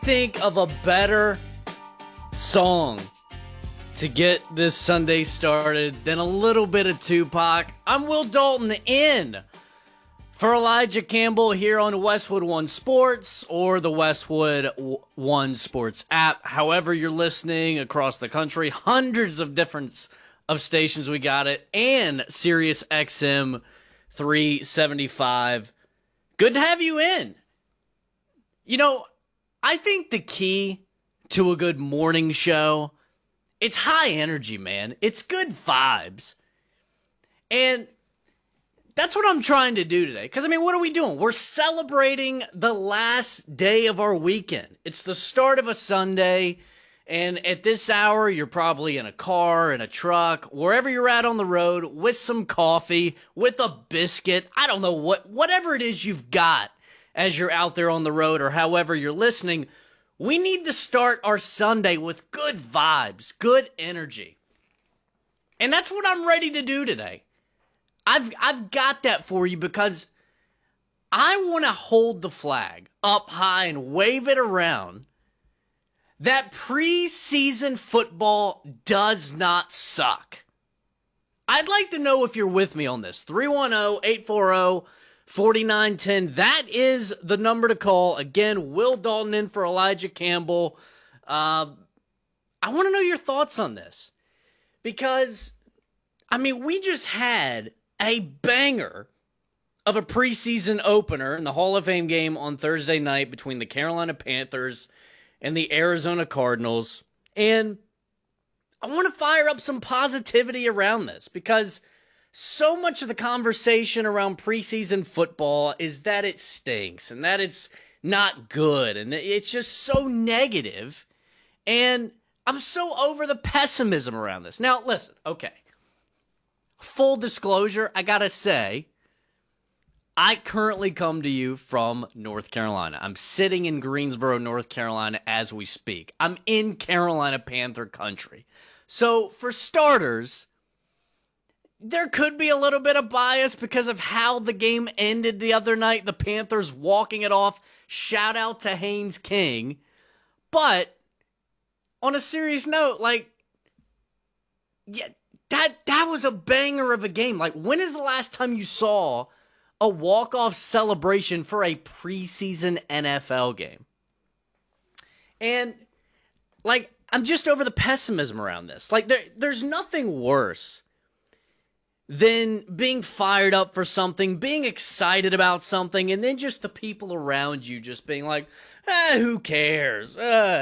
Think of a better song to get this Sunday started than a little bit of Tupac. I'm Will Dalton in for Elijah Campbell here on Westwood One Sports or the Westwood One Sports app. However you're listening across the country, hundreds of different stations we got it, and Sirius XM 375. Good to have you in. You know, I think the key to a good morning show, it's high energy, man. It's good vibes. And that's what I'm trying to do today. Because, I mean, what are we doing? We're celebrating the last day of our weekend. It's the start of a Sunday. And at this hour, you're probably in a car, in a truck, wherever you're at on the road, with some coffee, with a biscuit. I don't know, whatever it is you've got as you're out there on the road or however you're listening. We need to start our Sunday with good vibes, good energy. And that's what I'm ready to do today. I've got that for you because I want to hold the flag up high and wave it around that preseason football does not suck. I'd like to know if you're with me on this. 310-840-4910. That is the number to call. Again, Will Dalton in for Elijah Campbell. I want to know your thoughts on this. Because, I mean, we just had a banger of a preseason opener in the Hall of Fame game on Thursday night between the Carolina Panthers and the Arizona Cardinals. And I want to fire up some positivity around this because so much of the conversation around preseason football is that it stinks and that it's not good and it's just so negative. And I'm so over the pessimism around this. Now, listen, okay. Full disclosure, I gotta say, I currently come to you from North Carolina. I'm sitting in Greensboro, North Carolina as we speak. I'm in Carolina Panther country. So, for starters, there could be a little bit of bias because of how the game ended the other night. The Panthers walking it off. Shout out to Haynes King. But, on a serious note, like, yeah, that was a banger of a game. Like, when is the last time you saw a walk-off celebration for a preseason NFL game? And, like, I'm just over the pessimism around this. Like, there's nothing worse than being fired up for something, being excited about something, and then just the people around you just being like, who cares?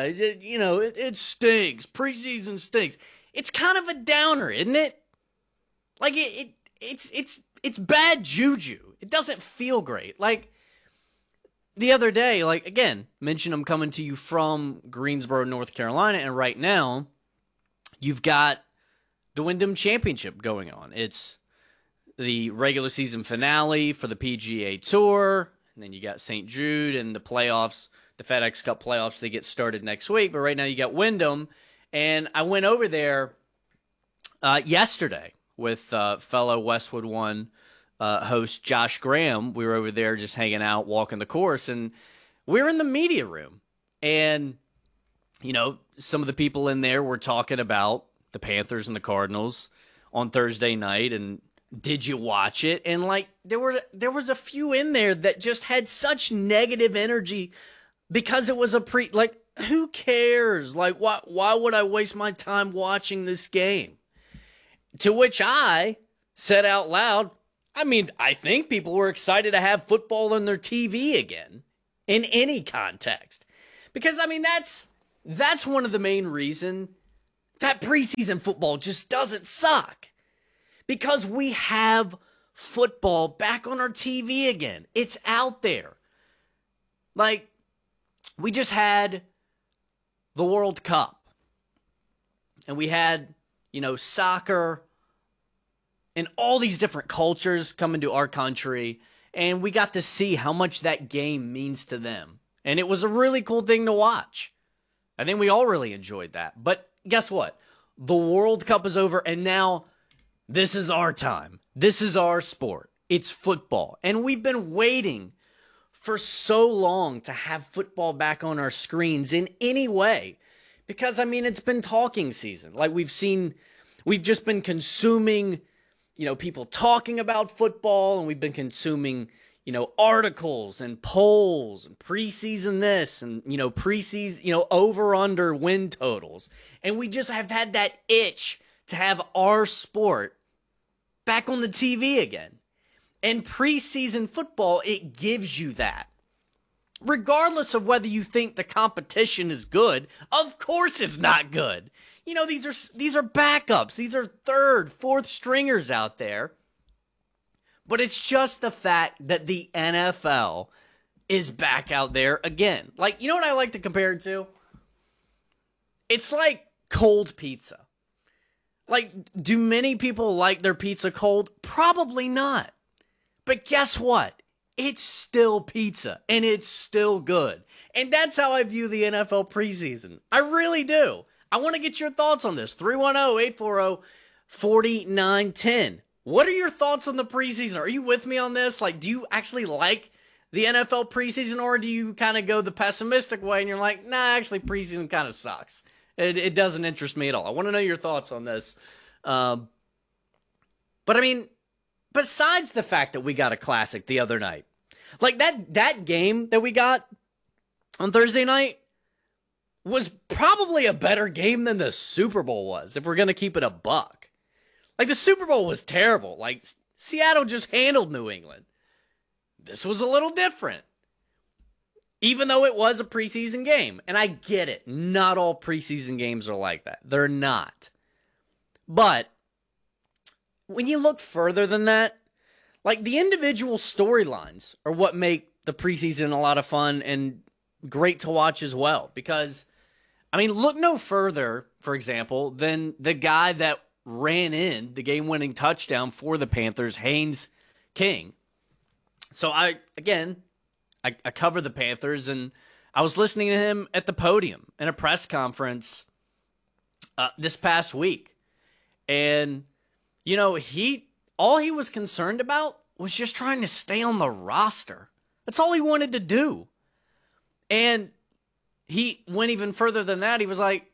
It stinks. Preseason stinks. It's kind of a downer, isn't it? Like, it's bad juju. It doesn't feel great. Like, the other day, like, again, mention I'm coming to you from Greensboro, North Carolina, and right now, you've got the Wyndham Championship going on. It's the regular season finale for the PGA Tour, and then you got St. Jude and the playoffs, the FedEx Cup playoffs, they get started next week, but right now you got Wyndham, and I went over there yesterday with fellow Westwood One host Josh Graham. We were over there just hanging out, walking the course, and we were in the media room. And, you know, some of the people in there were talking about the Panthers and the Cardinals on Thursday night, and did you watch it? And, like, there was a few in there that just had such negative energy because it was like, who cares? Like, why would I waste my time watching this game? To which I said out loud, I mean, I think people were excited to have football on their TV again in any context. Because, I mean, that's one of the main reasons that preseason football just doesn't suck. Because we have football back on our TV again. It's out there. Like, we just had the World Cup. And we had, you know, soccer and all these different cultures coming to our country, and we got to see how much that game means to them. And it was a really cool thing to watch. I think we all really enjoyed that. But guess what? The World Cup is over, and now this is our time. This is our sport. It's football. And we've been waiting for so long to have football back on our screens in any way. Because, I mean, it's been talking season. Like, we've just been consuming, people talking about football, and we've been consuming, articles and polls and preseason this and, preseason, over-under win totals. And we just have had that itch to have our sport back on the TV again. And preseason football, it gives you that. Regardless of whether you think the competition is good, of course it's not good. These are backups. These are third, fourth stringers out there. But it's just the fact that the NFL is back out there again. Like, you know what I like to compare it to? It's like cold pizza. Like, do many people like their pizza cold? Probably not. But guess what? It's still pizza, and it's still good. And that's how I view the NFL preseason. I really do. I want to get your thoughts on this. 310-840-4910. What are your thoughts on the preseason? Are you with me on this? Like, do you actually like the NFL preseason, or do you kind of go the pessimistic way and you're like, nah, actually preseason kind of sucks. It doesn't interest me at all. I want to know your thoughts on this. But I mean, besides the fact that we got a classic the other night, like that game that we got on Thursday night was probably a better game than the Super Bowl was, if we're going to keep it a buck. Like, the Super Bowl was terrible. Like, Seattle just handled New England. This was a little different, even though it was a preseason game. And I get it. Not all preseason games are like that. They're not. But when you look further than that, like, the individual storylines are what make the preseason a lot of fun and great to watch as well. Because, I mean, look no further, for example, than the guy that ran in the game-winning touchdown for the Panthers, Haynes King. So I cover the Panthers, and I was listening to him at the podium in a press conference this past week. And, all he was concerned about was just trying to stay on the roster. That's all he wanted to do. And he went even further than that. He was like,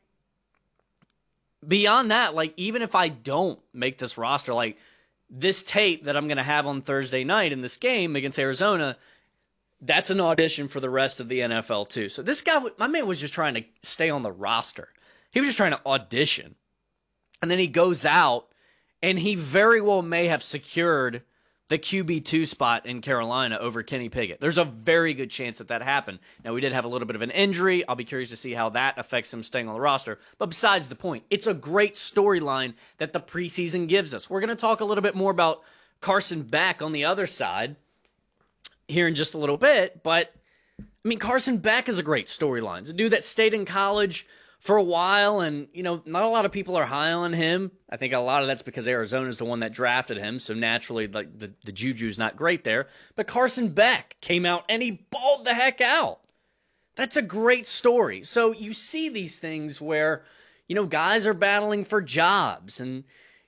beyond that, like, even if I don't make this roster, like, this tape that I'm going to have on Thursday night in this game against Arizona, that's an audition for the rest of the NFL too. So this guy, my man, was just trying to stay on the roster. He was just trying to audition. And then he goes out, and he very well may have secured the QB2 spot in Carolina over Kenny Pickett. There's a very good chance that happened. Now, we did have a little bit of an injury. I'll be curious to see how that affects him staying on the roster. But besides the point, it's a great storyline that the preseason gives us. We're going to talk a little bit more about Carson Beck on the other side here in just a little bit. But, I mean, Carson Beck is a great storyline. It's a dude that stayed in college for a while, and, not a lot of people are high on him. I think a lot of that's because Arizona is the one that drafted him, so naturally, like, the juju's not great there. But Carson Beck came out, and he balled the heck out. That's a great story. So you see these things where, guys are battling for jobs, and,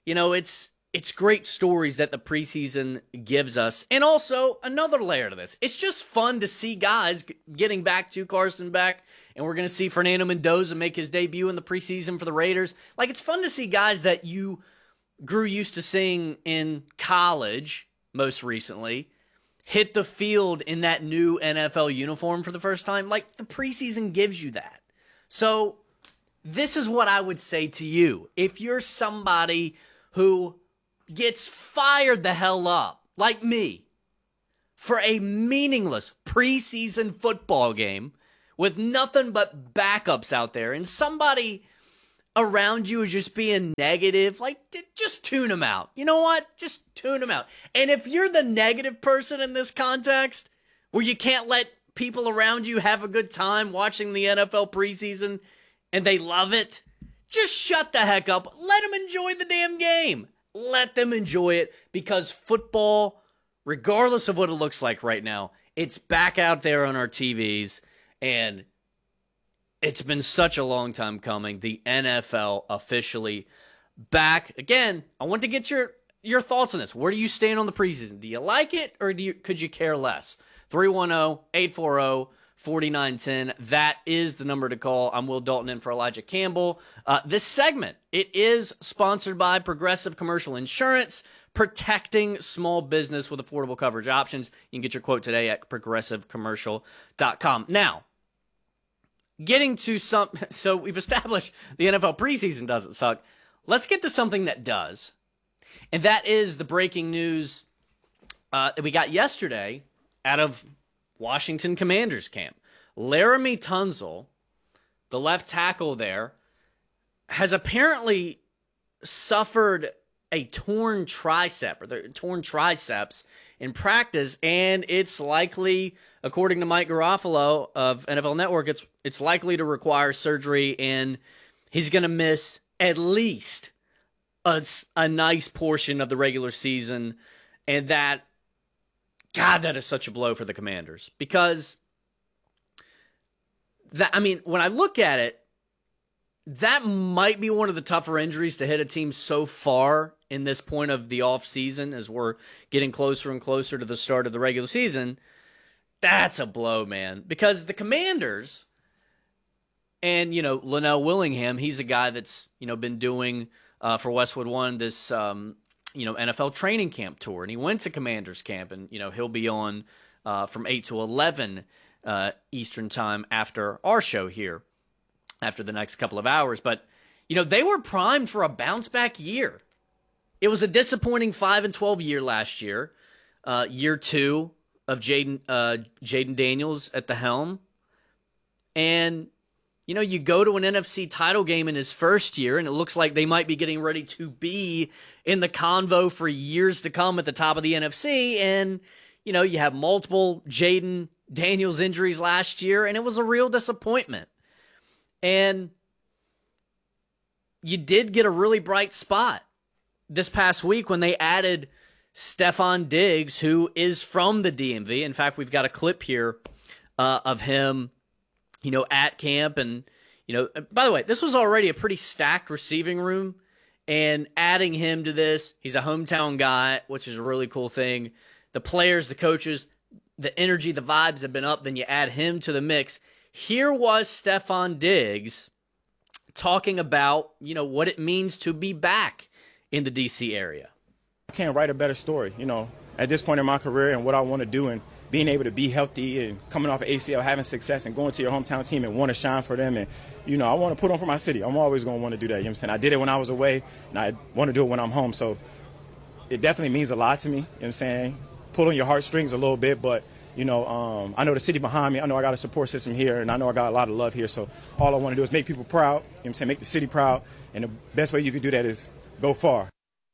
it's great stories that the preseason gives us. And also, another layer to this, it's just fun to see guys getting back to Carson Beck. And we're going to see Fernando Mendoza make his debut in the preseason for the Raiders. Like, it's fun to see guys that you grew used to seeing in college, most recently, hit the field in that new NFL uniform for the first time. Like, the preseason gives you that. So, this is what I would say to you. If you're somebody who gets fired the hell up, like me, for a meaningless preseason football game with nothing but backups out there, and somebody around you is just being negative, like, just tune them out. You know what? Just tune them out. And if you're the negative person in this context, where you can't let people around you have a good time watching the NFL preseason, and they love it, just shut the heck up. Let them enjoy the damn game. Let them enjoy it, because football, regardless of what it looks like right now, it's back out there on our TVs. And it's been such a long time coming. The NFL officially back. Again, I want to get your thoughts on this. Where do you stand on the preseason? Do you like it, or could you care less? 310-840-4910. That is the number to call. I'm Will Dalton in for Elijah Campbell. This segment, it is sponsored by Progressive Commercial Insurance, protecting small business with affordable coverage options. You can get your quote today at progressivecommercial.com. Now, getting to so we've established the NFL preseason doesn't suck. Let's get to something that does. And that is the breaking news that we got yesterday out of Washington Commanders camp. Laremy Tunsil, the left tackle there, has apparently suffered a torn triceps in practice, and it's likely, according to Mike Garafolo of NFL Network, it's likely to require surgery, and he's going to miss at least a nice portion of the regular season. And that is such a blow for the Commanders, because when I look at it, that might be one of the tougher injuries to hit a team so far in this point of the offseason as we're getting closer and closer to the start of the regular season. That's a blow, man, because the Commanders and, Linnell Willingham, he's a guy that's, been doing for Westwood One this, NFL training camp tour. And he went to Commanders camp, and, he'll be on from 8 to 11 Eastern time after our show here, after the next couple of hours. But, they were primed for a bounce-back year. It was a disappointing 5-12 year last year, year two of Jaden Daniels at the helm. And, you go to an NFC title game in his first year, and it looks like they might be getting ready to be in the convo for years to come at the top of the NFC. And, you have multiple Jaden Daniels injuries last year, and it was a real disappointment. And you did get a really bright spot this past week when they added Stefon Diggs, who is from the DMV. In fact, we've got a clip here of him, at camp. And, by the way, this was already a pretty stacked receiving room. And adding him to this, he's a hometown guy, which is a really cool thing. The players, the coaches, the energy, the vibes have been up. Then you add him to the mix. Here was Stefon Diggs talking about, what it means to be back in the D.C. area. I can't write a better story, at this point in my career and what I want to do, and being able to be healthy and coming off of ACL, having success and going to your hometown team and want to shine for them. And, I want to put on for my city. I'm always going to want to do that. You know what I'm saying? I did it when I was away, and I want to do it when I'm home. So it definitely means a lot to me. You know what I'm saying? Pull on your heartstrings a little bit, but, I know the city behind me. I know I got a support system here, and I know I got a lot of love here. So all I want to do is make people proud, you know what I'm saying, make the city proud. And the best way you can do that is go far.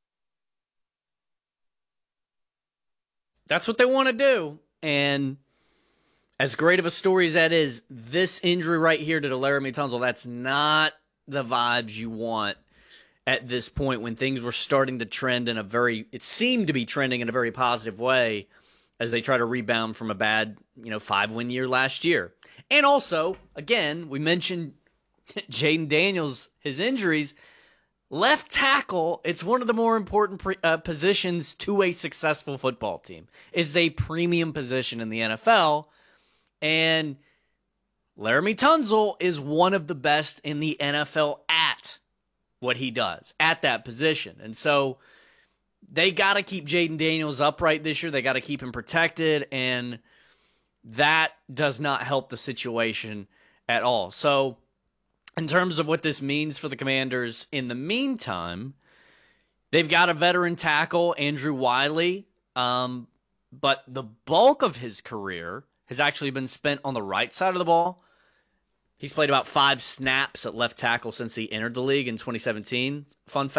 That's what they want to do. And as great of a story as that is, this injury right here to Laremy Tunsil, that's not the vibes you want at this point when things were starting to trend it seemed to be trending in a very positive way as they try to rebound from a bad, 5-win year last year. And also, again, we mentioned Jaden Daniels, his injuries. Left tackle, it's one of the more important positions to a successful football team. It's a premium position in the NFL, and Laremy Tunsil is one of the best in the NFL at what he does, at that position. And so they got to keep Jaden Daniels upright this year. They got to keep him protected, and that does not help the situation at all. So in terms of what this means for the Commanders in the meantime, they've got a veteran tackle, Andrew Wiley, but the bulk of his career has actually been spent on the right side of the ball. He's played about 5 snaps at left tackle since he entered the league in 2017. Fun fact.